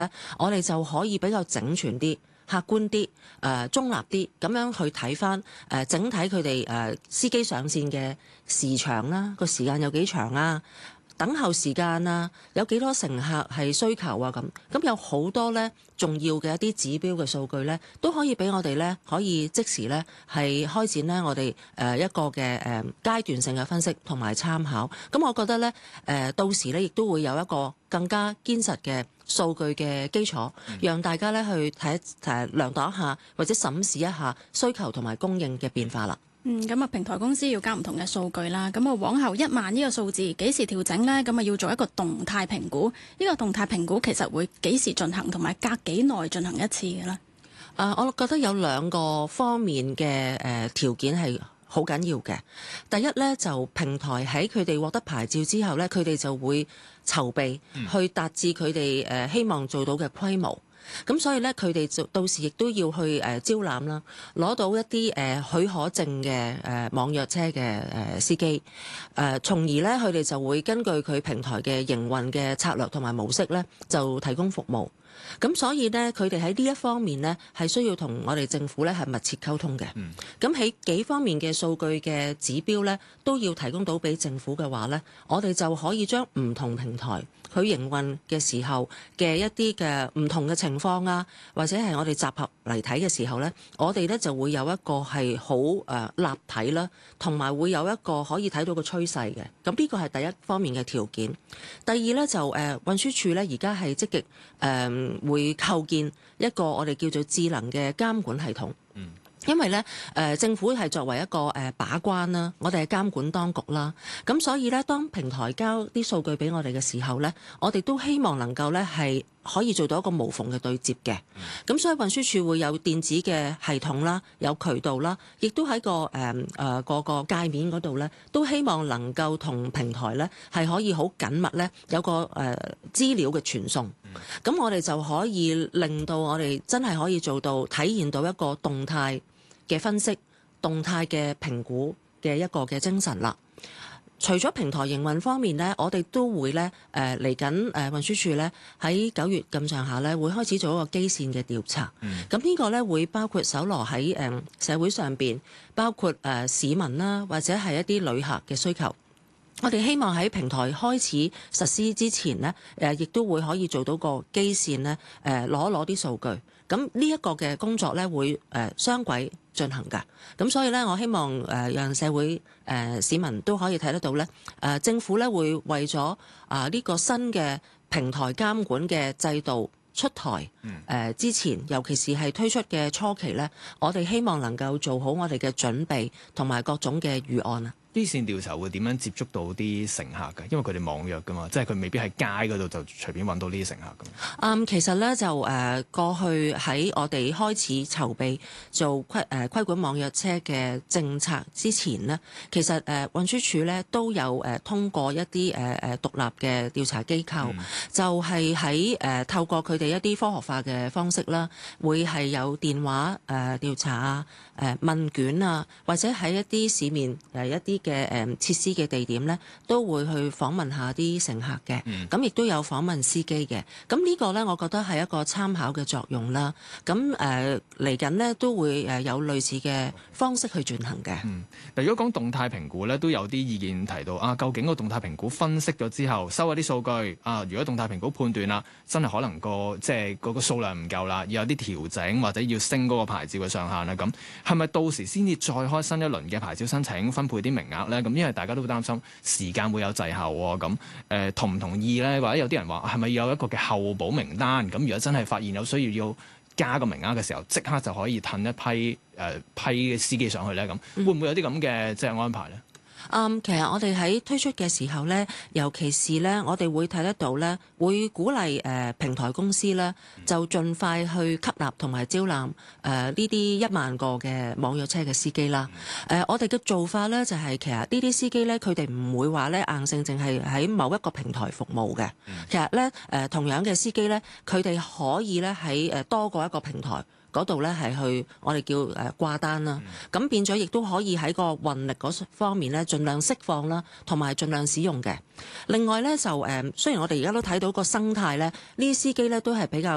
我哋就可以比較整全啲、客觀啲、中立啲咁樣去睇翻整體佢哋司機上線嘅時長啦，個時間有幾長啊？等候時間啊，有幾多乘客係需求啊？咁有好多咧重要嘅一啲指標嘅數據咧，都可以俾我哋咧可以即時咧係開展咧我哋一個嘅階段性嘅分析同埋參考。咁我覺得咧到時咧亦都會有一個更加堅實嘅數據嘅基礎，讓大家咧去量度一下或者審視一下需求同埋供應嘅變化啦。 咁平台公司要交唔同嘅數據啦，咁往後1萬呢個數字幾時調整呢？咁要做一個動態評估，呢個動態評估其實會幾時進行，同埋隔幾耐進行一次嘅呢？ 我覺得有2個方面嘅條件係好緊要嘅。第一呢，就平台喺佢哋獲得牌照之後呢，佢哋就會籌備去達至佢哋希望做到嘅規模。咁所以咧，佢哋就到時亦都要去招攬啦，攞到一啲許可證嘅網約車嘅司機，從而咧佢哋就會根據佢平台嘅營運嘅策略同埋模式咧，就提供服務。咁所以咧，佢哋喺呢一方面咧，係需要同我哋政府咧係密切溝通嘅。咁喺幾方面嘅數據嘅指標咧，都要提供到俾政府嘅話咧，我哋就可以將唔同平台佢營運嘅時候嘅一啲嘅唔同嘅情況啊，或者係我哋集合嚟睇嘅時候咧，我哋咧就會有一個係好立體啦，同埋會有一個可以睇到個趨勢嘅。咁呢個係第一方面嘅條件。第二咧就運輸署咧而家係積極會構建一個我哋叫做智能嘅監管系統。因為咧，政府係作為一個把關啦，我哋係監管當局啦，咁所以咧，當平台交啲數據俾我哋嘅時候咧，我哋都希望能夠咧係可以做到一個無縫嘅對接嘅。咁所以運輸署會有電子嘅系統啦，有渠道啦，亦都喺個界面嗰度咧，都希望能夠同平台咧係可以好緊密咧，有個資料嘅傳送。咁我哋就可以令到我哋真係可以做到體現到一個動態嘅分析、動態嘅評估嘅一個嘅精神啦。除咗平台營運方面呢，我哋都會咧嚟緊運輸署咧喺9月咁上下咧會開始做一個基線嘅調查。咁呢個咧會包括搜羅喺社會上邊，包括市民啦，或者係一啲旅客嘅需求。我哋希望喺平台開始實施之前呢，亦都會可以做到個基線呢，攞啲數據。咁呢一個嘅工作呢，會雙軌進行㗎。咁所以呢，我希望讓社會市民都可以睇得到呢，政府呢會為咗呢個新嘅平台監管嘅制度出台之前，尤其是係推出嘅初期呢，我哋希望能夠做好我哋嘅準備同埋各種嘅預案啊。 呢線調查會點樣接觸到啲乘客㗎？因為佢哋網約㗎嘛，即係佢未必喺街嗰度就隨便揾到呢啲乘客㗎。 其實咧就過去喺我哋開始籌備做規管網約車嘅政策之前呢，其實運輸署咧都有通過一啲獨立嘅調查機構，就係喺透過佢哋一啲科學化嘅方式啦，會係有電話調查啊、問卷啊，或者喺一啲市面一啲嘅設施嘅地點咧，都會去訪問下啲乘客嘅，咁亦都有訪問司機嘅。咁呢個咧，我覺得係一個參考嘅作用啦。咁嚟緊呢，都會有類似嘅方式去進行嘅。 但如果講動態評估咧，都有啲意見提到啊，究竟個動態評估分析咗之後，收咗啲數據啊，如果動態評估判斷啦，真係可能即係嗰個數量唔夠啦，要有啲調整或者要升嗰個牌照嘅上限啦，咁係咪到時先至再開新一輪嘅牌照申請，分配啲名額咧？咁因為大家都擔心時間會有滯後喎，咁同唔同意咧？或者有啲人話係咪有一個嘅候補名單？咁如果真係發現有需要加個名額嘅時候，即刻就可以褪一批批司機上去咧？咁會唔會有啲咁嘅即係安排咧？ 其實我哋喺推出嘅時候咧，尤其是咧，我哋會睇得到咧，會鼓勵平台公司咧，就盡快去吸納同埋招攬呢啲1萬個嘅網約車嘅司機啦。我哋嘅做法咧就係其實呢啲司機咧，佢哋唔會話咧硬性淨係喺某一個平台服務嘅。其實咧同樣嘅司機咧，佢哋可以咧喺多過一個平台嗰度咧係去我哋叫掛單啦，咁變咗亦都可以喺個運力嗰方面咧盡量釋放啦，同埋盡量使用嘅。另外咧就雖然我哋而家都睇到個生態咧，呢啲司機咧都係比較